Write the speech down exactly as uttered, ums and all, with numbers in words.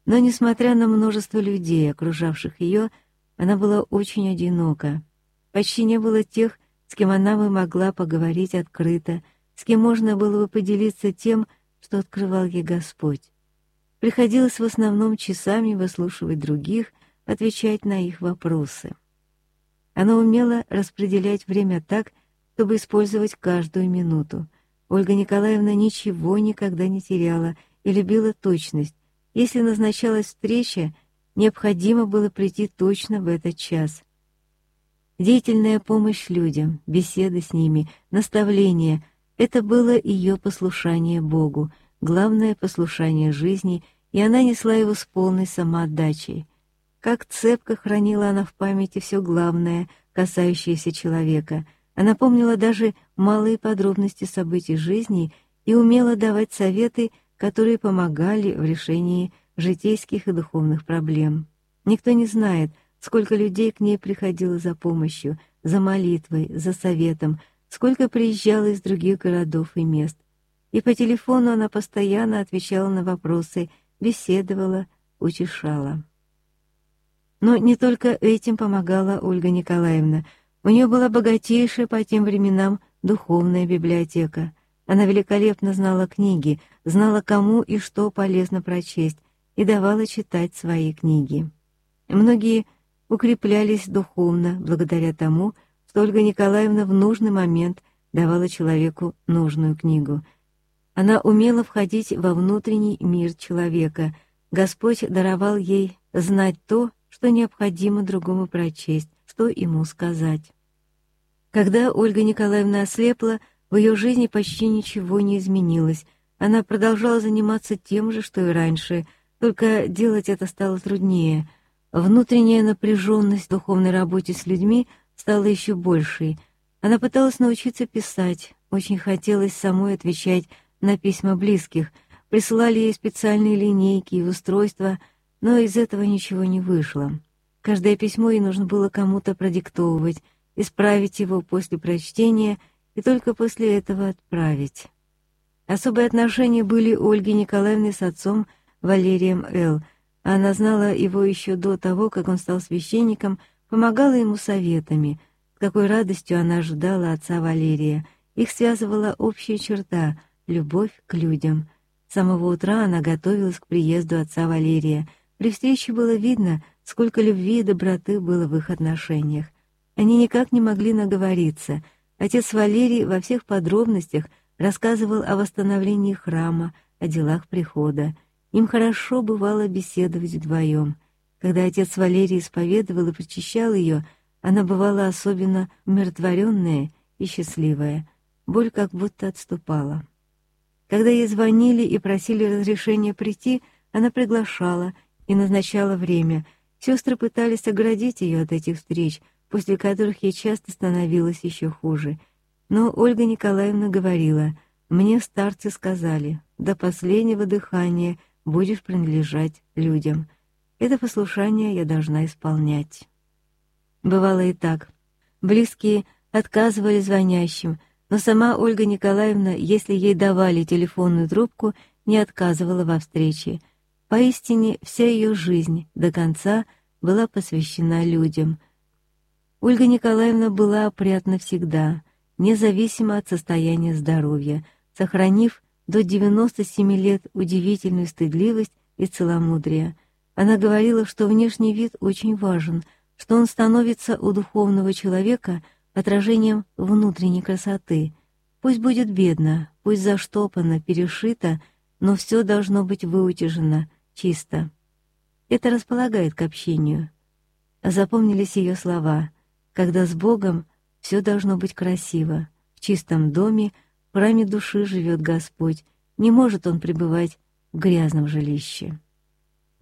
Но, несмотря на множество людей, окружавших ее, она была очень одинока. Почти не было тех, с кем она бы могла поговорить открыто, с кем можно было бы поделиться тем, что открывал ей Господь. Приходилось в основном часами выслушивать других, отвечать на их вопросы. Она умела распределять время так, чтобы использовать каждую минуту. Ольга Николаевна ничего никогда не теряла и любила точность. Если назначалась встреча, необходимо было прийти точно в этот час. Деятельная помощь людям, беседы с ними, наставления — это было ее послушание Богу, главное послушание жизни, и она несла его с полной самоотдачей. Как цепко хранила она в памяти все главное, касающееся человека. Она помнила даже малые подробности событий жизни и умела давать советы, которые помогали в решении житейских и духовных проблем. Никто не знает, сколько людей к ней приходило за помощью, за молитвой, за советом, сколько приезжало из других городов и мест. И по телефону она постоянно отвечала на вопросы, беседовала, утешала. Но не только этим помогала Ольга Николаевна. У нее была богатейшая по тем временам духовная библиотека. Она великолепно знала книги, знала, кому и что полезно прочесть, и давала читать свои книги. Многие укреплялись духовно благодаря тому, что Ольга Николаевна в нужный момент давала человеку нужную книгу. Она умела входить во внутренний мир человека. Господь даровал ей знать то, что необходимо другому прочесть, что ему сказать. Когда Ольга Николаевна ослепла, в ее жизни почти ничего не изменилось. Она продолжала заниматься тем же, что и раньше, только делать это стало труднее. Внутренняя напряженность в духовной работе с людьми стала еще большей. Она пыталась научиться писать, очень хотелось самой отвечать на письма близких, присылали ей специальные линейки и устройства, но из этого ничего не вышло. Каждое письмо ей нужно было кому-то продиктовывать, исправить его после прочтения и только после этого отправить. Особые отношения были у Ольги Николаевны с отцом Валерием Л. Она знала его еще до того, как он стал священником, помогала ему советами. С какой радостью она ожидала отца Валерия. Их связывала общая черта — любовь к людям. С самого утра она готовилась к приезду отца Валерия. При встрече было видно, сколько любви и доброты было в их отношениях. Они никак не могли наговориться. Отец Валерий во всех подробностях рассказывал о восстановлении храма, о делах прихода. Им хорошо бывало беседовать вдвоем. Когда отец Валерий исповедовал и причащал ее, она бывала особенно умиротворенная и счастливая. Боль как будто отступала. Когда ей звонили и просили разрешения прийти, она приглашала и назначала время. Сестры пытались оградить ее от этих встреч, после которых ей часто становилось еще хуже. Но Ольга Николаевна говорила: «Мне старцы сказали, до последнего дыхания будешь принадлежать людям. Это послушание я должна исполнять». Бывало и так. Близкие отказывали звонящим, но сама Ольга Николаевна, если ей давали телефонную трубку, не отказывала во встрече. Поистине, вся ее жизнь до конца была посвящена людям. Ольга Николаевна была опрятна всегда, независимо от состояния здоровья, сохранив до девяноста семи лет удивительную стыдливость и целомудрие. Она говорила, что внешний вид очень важен, что он становится у духовного человека отражением внутренней красоты. Пусть будет бедно, пусть заштопано, перешито, но все должно быть выутяжено, чисто. Это располагает к общению. Запомнились ее слова: «Когда с Богом, все должно быть красиво. В чистом доме, в храме души живет Господь. Не может Он пребывать в грязном жилище».